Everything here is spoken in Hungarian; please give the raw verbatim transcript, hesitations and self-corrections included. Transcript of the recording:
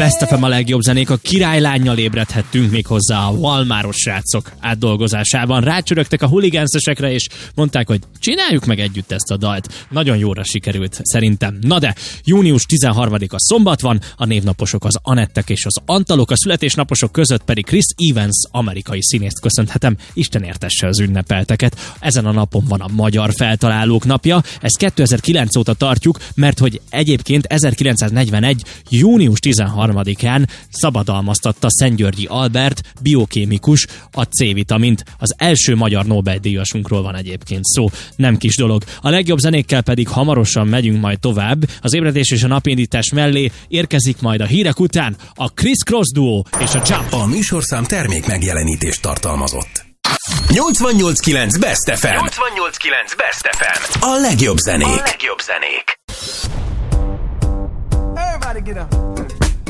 Best ef em a legjobb zenék, a királylánnyal ébredhettünk még hozzá a Valmáros srácok átdolgozásában. Rácsörögtek a huligánszerekre, és mondták, hogy csináljuk meg együtt ezt a dalt. Nagyon jóra sikerült, szerintem. Na de, június tizenharmadika szombat van, a névnaposok az Anettek és az Antalok, a születésnaposok között pedig Chris Evans, amerikai színészt köszönhetem, Isten értesse az ünnepelteket. Ezen a napon van a Magyar Feltalálók napja, ezt kétezer-kilenc óta tartjuk, mert hogy egyébként ezerkilencszáznegyvenegy. június tizenharmadikán szabadalmaztatta Szentgyörgyi Albert, biokémikus, a C-vitamint. Az első magyar Nobel-díjasunkról van egyébként szó, nem kis dolog. A legjobb zenékkel pedig hamarosan megyünk majd tovább. Az ébredés és a napindítás mellé érkezik majd a hírek után a Criss Cross Duo és a Jump. A műsorszám termék megjelenítést tartalmazott. nyolcvannyolc kilenc Best ef em. nyolcvannyolc kilenc Best ef em. A legjobb zenék. A legjobb zenék. Everybody get up.